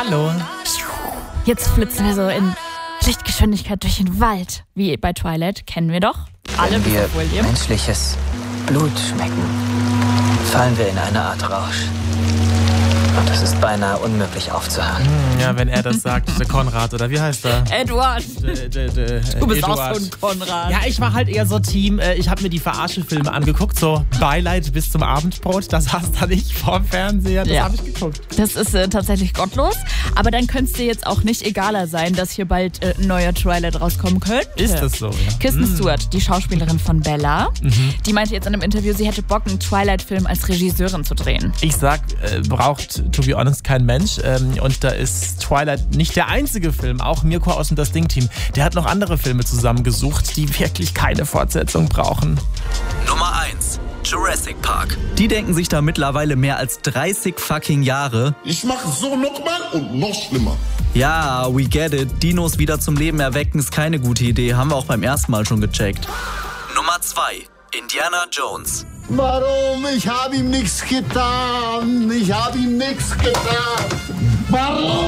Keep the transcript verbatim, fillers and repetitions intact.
Hallo. Jetzt flitzen wir so in Lichtgeschwindigkeit durch den Wald. Wie bei Twilight, kennen wir doch. Alle Wenn bis wir auf William. menschliches Blut schmecken, fallen wir in eine Art Rausch. Und es ist beinahe unmöglich aufzuhören. Hm, ja, wenn er das sagt, der Konrad, oder wie heißt er? Edward, D- d- d- du bist Eduard. auch so ein Konrad. Ja, ich war halt eher so Team, äh, ich habe mir die Verarsche-Filme angeguckt, so Beileid bis zum Abendbrot, das saß da nicht vorm Fernseher, das Ja. habe ich geguckt. Das ist äh, tatsächlich gottlos. Aber dann könnte es dir jetzt auch nicht egaler sein, dass hier bald äh, ein neuer Twilight rauskommen könnte. Ist das so, ja? Kristen Mm. Stewart, die Schauspielerin von Bella, Mhm. die meinte jetzt in einem Interview, sie hätte Bock, einen Twilight-Film als Regisseurin zu drehen. Ich sag, äh, braucht, to be honest, kein Mensch. Ähm, und da ist Twilight nicht der einzige Film. Auch Mirko aus dem Das Ding-Team, der hat noch andere Filme zusammengesucht, die wirklich keine Fortsetzung brauchen. Nummer eins. Jurassic Park. Die denken sich da mittlerweile mehr als dreißig fucking Jahre. Ich mache so nochmal und noch schlimmer. Ja, we get it. Dinos wieder zum Leben erwecken ist keine gute Idee. Haben wir auch beim ersten Mal schon gecheckt. Nummer zwei. Indiana Jones. Warum? Ich habe ihm nichts getan. Ich habe ihm nichts getan. Warum?